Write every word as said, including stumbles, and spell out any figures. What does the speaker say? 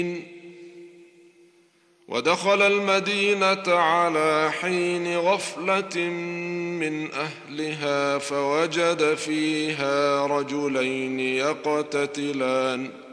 ودخل المدينة على حين غفلة من أهلها فوجد فيها رجلين يقتتلان